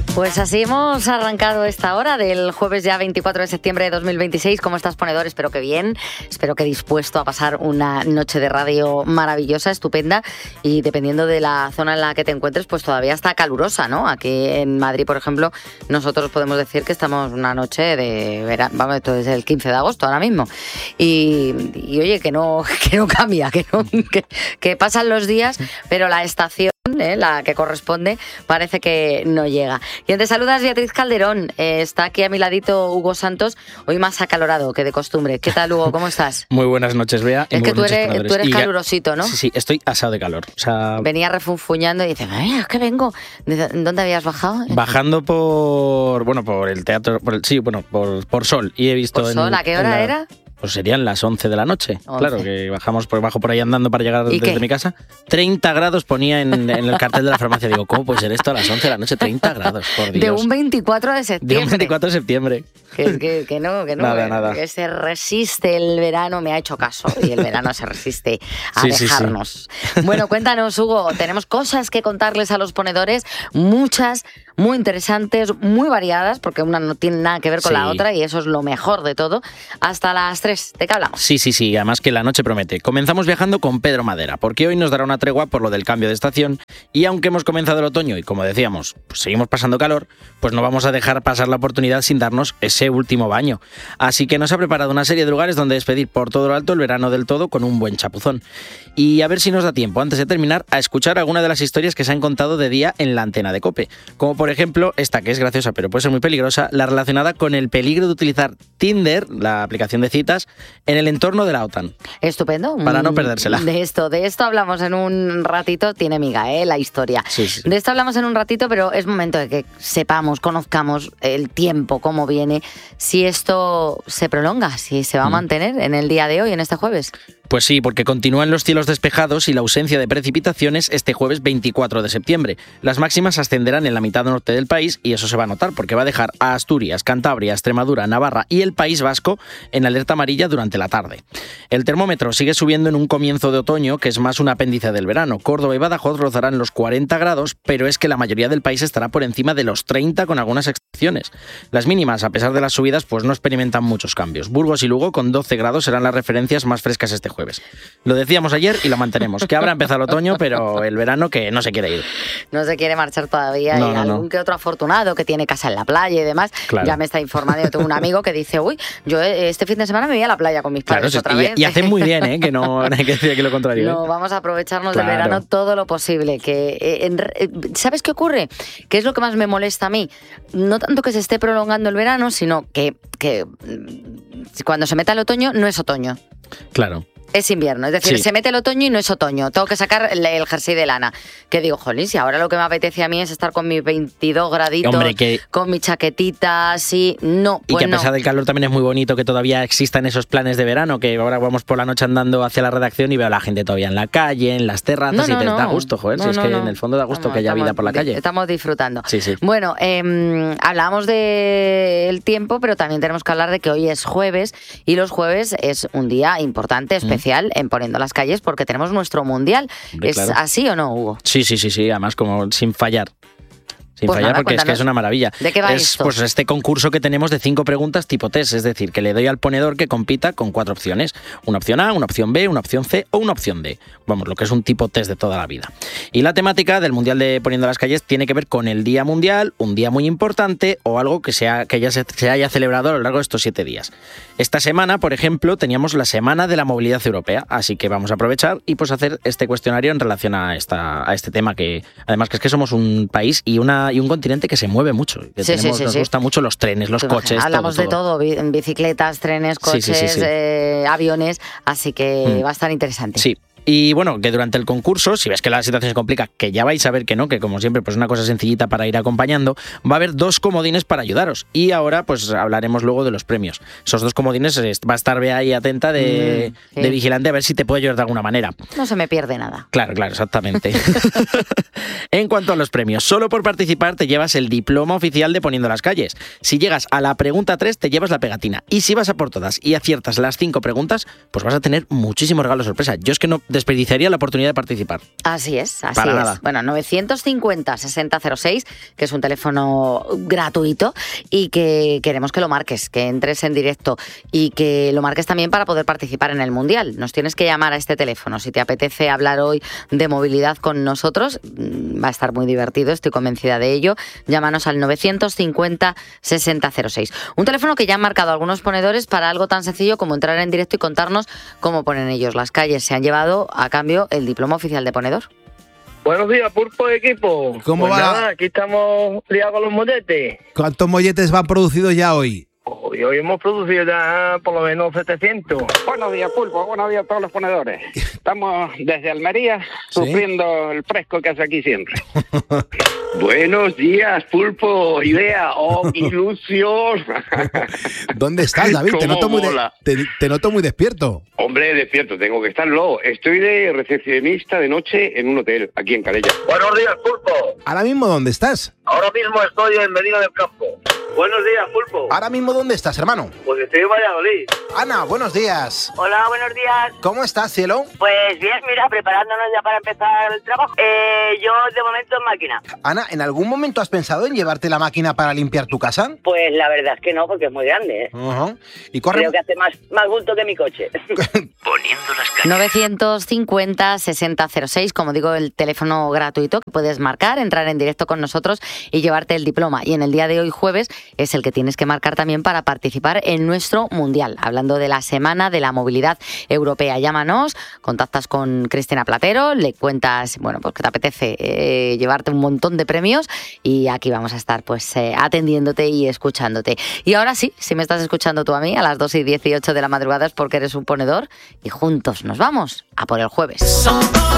Pues así hemos arrancado esta hora del jueves ya 24 de septiembre de 2026. ¿Cómo estás, ponedor? Espero que bien, espero que dispuesto a pasar una noche de radio maravillosa, estupenda, y dependiendo de la zona en la que te encuentres, pues todavía está calurosa, ¿no? Aquí en Madrid, por ejemplo, nosotros podemos decir que estamos una noche de verano, vamos, esto es el 15 de agosto ahora mismo, y oye, que no cambia, que pasan los días, pero la estación, la que corresponde, parece que no llega. Quien te saluda es Beatriz Calderón. Está aquí a mi ladito Hugo Santos, hoy más acalorado que de costumbre. ¿Qué tal, Hugo? ¿Cómo estás? Muy buenas noches, Bea. Es que tú eres calurosito, ¿no? Sí, estoy asado de calor. O sea, venía refunfuñando y dices, es que vengo. ¿Dónde habías bajado? Bajando por el teatro, por Sol. Y he visto ¿Por Sol? ¿A qué hora era? Pues serían las 11 de la noche. 11. Claro, que bajo por ahí andando para llegar desde mi casa. 30 grados ponía en el cartel de la farmacia. Digo, ¿cómo puede ser esto a las 11 de la noche? 30 grados, por Dios. De un 24 de septiembre. De un 24 de septiembre. Que no. Nada. Que se resiste el verano, me ha hecho caso. Y el verano se resiste a dejarnos. Sí. Bueno, cuéntanos, Hugo. Tenemos cosas que contarles a los ponedores. Muchas, muy interesantes, muy variadas, porque una no tiene nada que ver con la otra, y eso es lo mejor de todo. Hasta las 3. ¿De qué hablamos? Sí, además que la noche promete. Comenzamos viajando con Pedro Madera, porque hoy nos dará una tregua por lo del cambio de estación, y aunque hemos comenzado el otoño y, como decíamos, pues seguimos pasando calor, pues no vamos a dejar pasar la oportunidad sin darnos ese último baño. Así que nos ha preparado una serie de lugares donde despedir por todo lo alto el verano del todo con un buen chapuzón. Y a ver si nos da tiempo, antes de terminar, a escuchar alguna de las historias que se han contado de día en la antena de COPE. Como por ejemplo, esta que es graciosa pero puede ser muy peligrosa, la relacionada con el peligro de utilizar Tinder, la aplicación de citas, en el entorno de la OTAN. Estupendo. Para no perdérsela. De esto hablamos en un ratito. Tiene miga, la historia. Sí. De esto hablamos en un ratito, pero es momento de que sepamos, conozcamos el tiempo, cómo viene, si esto se prolonga, si se va a mantener en el día de hoy, en este jueves. Pues sí, porque continúan los cielos despejados y la ausencia de precipitaciones este jueves 24 de septiembre. Las máximas ascenderán en la mitad norte del país y eso se va a notar porque va a dejar a Asturias, Cantabria, Extremadura, Navarra y el País Vasco en alerta amarilla durante la tarde. El termómetro sigue subiendo en un comienzo de otoño que es más un apéndice del verano. Córdoba y Badajoz rozarán los 40 grados, pero es que la mayoría del país estará por encima de los 30 con algunas excepciones. Las mínimas, a pesar de las subidas, pues no experimentan muchos cambios. Burgos y Lugo con 12 grados serán las referencias más frescas este jueves. Lo decíamos ayer y lo mantenemos, que habrá empezado el otoño, pero el verano que no se quiere ir. No se quiere marchar todavía, y algún que otro afortunado que tiene casa en la playa y demás, ya me está informando. Yo tengo un amigo que dice, yo este fin de semana me voy a la playa con mis padres otra vez. Y hace muy bien, que no hay que decir aquí lo contrario. No, vamos a aprovecharnos del verano todo lo posible. ¿Sabes qué ocurre? ¿Qué es lo que más me molesta a mí? No tanto que se esté prolongando el verano, sino que cuando se meta el otoño no es otoño. Claro. Es invierno, es decir, se mete el otoño y no es otoño. Tengo que sacar el jersey de lana. Que digo, jolín, si ahora lo que me apetece a mí es estar con mis 22 graditos, con mi chaquetita, así, no, pues y que a pesar del calor también es muy bonito que todavía existan esos planes de verano, que ahora vamos por la noche andando hacia la redacción y veo a la gente todavía en la calle, en las terrazas, y te da gusto, joder, si es que en el fondo da gusto que haya vida por la calle. Estamos disfrutando. Sí. Bueno, hablamos del tiempo, pero también tenemos que hablar de que hoy es jueves, y los jueves es un día importante, especial en Poniendo las Calles, porque tenemos nuestro mundial. Hombre, ¿Es claro. así o no, Hugo? Sí, además como sin fallar. Porque cuéntanos. Es que es una maravilla. ¿De qué va esto? Pues este concurso que tenemos de 5 preguntas tipo test, es decir, que le doy al ponedor que compita con 4 opciones. Una opción A, una opción B, una opción C o una opción D. Vamos, lo que es un tipo test de toda la vida. Y la temática del Mundial de Poniendo las Calles tiene que ver con el Día Mundial, un día muy importante o algo que ya se haya celebrado a lo largo de estos 7 días. Esta semana, por ejemplo, teníamos la Semana de la Movilidad Europea, así que vamos a aprovechar y pues hacer este cuestionario en relación a este tema, que además que es que somos un país y un continente que se mueve mucho, que nos gustan mucho los trenes, los coches, hablamos todo. de todo, bicicletas, trenes, coches, aviones, así que va a estar interesante. Sí. Y bueno, que durante el concurso, si ves que la situación se complica, que ya vais a ver que no, que como siempre pues una cosa sencillita para ir acompañando, va a haber 2 comodines para ayudaros. Y ahora pues hablaremos luego de los premios. Esos 2 comodines va a estar Bea ahí atenta de vigilante a ver si te puede ayudar de alguna manera. No se me pierde nada. Claro, exactamente. En cuanto a los premios, solo por participar te llevas el diploma oficial de Poniendo las Calles. Si llegas a la pregunta 3 te llevas la pegatina. Y si vas a por todas y aciertas las 5 preguntas, pues vas a tener muchísimos regalos sorpresa. Yo es que no desperdiciaría la oportunidad de participar. Así es. Para nada. Bueno, 950-6006, que es un teléfono gratuito y que queremos que lo marques, que entres en directo y que lo marques también para poder participar en el Mundial. Nos tienes que llamar a este teléfono. Si te apetece hablar hoy de movilidad con nosotros, va a estar muy divertido, estoy convencida de ello. Llámanos al 950-6006. Un teléfono que ya han marcado algunos ponedores para algo tan sencillo como entrar en directo y contarnos cómo ponen ellos las calles. Se han llevado a cambio el diploma oficial de ponedor. Buenos días, Pulpo de equipo. ¿Cómo Pues va? nada, aquí estamos liados con los molletes. ¿Cuántos molletes van producidos ya hoy? Hoy hemos producido ya por lo menos 700. Buenos días, Pulpo. Buenos días a todos los ponedores. Estamos desde Almería sufriendo el fresco que hace aquí siempre. Buenos días, Pulpo. Idea. ¡Oh, qué ilusión! ¿Dónde estás, David? Te noto muy despierto. Hombre, despierto, tengo que estarlo. Estoy de recepcionista de noche en un hotel aquí en Calella. Buenos días, Pulpo. ¿Ahora mismo dónde estás? Ahora mismo estoy en Medina del Campo. Buenos días, Pulpo. ¿Ahora mismo dónde estás, hermano? Pues estoy en Valladolid. Ana, buenos días. Hola, buenos días. ¿Cómo estás, cielo? Pues bien, mira, preparándonos ya para empezar el trabajo. Yo de momento en máquina. Ana, ¿en algún momento has pensado en llevarte la máquina para limpiar tu casa? Pues la verdad es que no, porque es muy grande, ¿eh? Uh-huh. Y corre... Creo que hace más bulto que mi coche. Poniendo las calles. 950-6006, como digo, el teléfono gratuito que puedes marcar, entrar en directo con nosotros y llevarte el diploma. Y en el día de hoy, jueves, es el que tienes que marcar también para participar en nuestro Mundial. Hablando de la Semana de la Movilidad Europea. Llámanos, contactas con Cristina Platero, le cuentas, bueno, pues que te apetece llevarte un montón de premios y aquí vamos a estar pues atendiéndote y escuchándote. Y ahora sí, si me estás escuchando tú a mí a las 2:18 de la madrugada es porque eres un ponedor y juntos nos vamos a por el jueves.